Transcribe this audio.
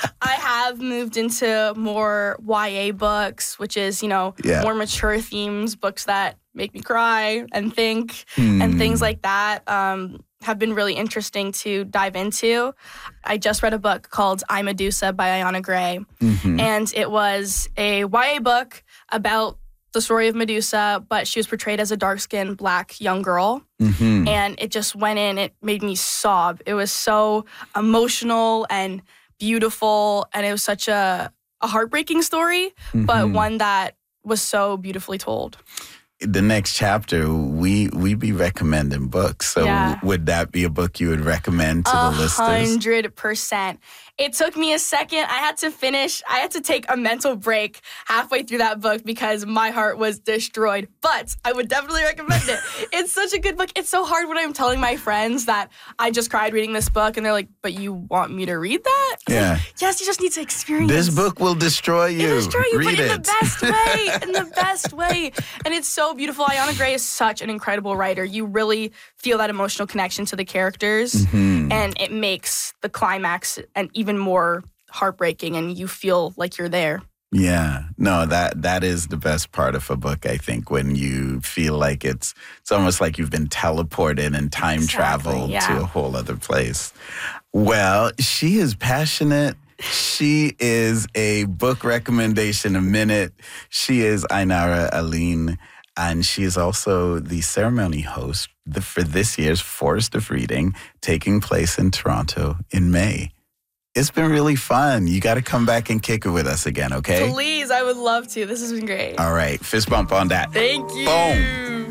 I have moved into more YA books, which is, more mature themes, books that make me cry and think and things like that. Have been really interesting to dive into. I just read a book called I, Medusa by Ayana Gray, and it was a YA book about the story of Medusa, but she was portrayed as a dark-skinned Black young girl, and it just went in. It made me sob. It was so emotional and beautiful, and it was such a heartbreaking story, but one that was so beautifully told. The next chapter, we be recommending books. So would that be a book you would recommend to the listeners? 100%. It took me a second. I had to take a mental break halfway through that book because my heart was destroyed. But I would definitely recommend it. It's such a good book. It's so hard when I'm telling my friends that I just cried reading this book, and they're like, but you want me to read that? Yeah. Like, yes, you just need to experience. This book will destroy you. It'll destroy you, read but it. in the best way. In the best way. And it's so beautiful. Ayana Gray is such an incredible writer. You really feel that emotional connection to the characters, and it makes the climax and even more heartbreaking, and you feel like you're there. Yeah, no, that is the best part of a book, I think, when you feel like it's almost like you've been teleported and time traveled to a whole other place. Well, she is passionate. She is a book recommendation a minute. She is Ainara Aline, and she is also the ceremony host for this year's Forest of Reading, taking place in Toronto in May. It's been really fun. You got to come back and kick it with us again, okay? Please, I would love to. This has been great. All right, fist bump on that. Thank you. Boom.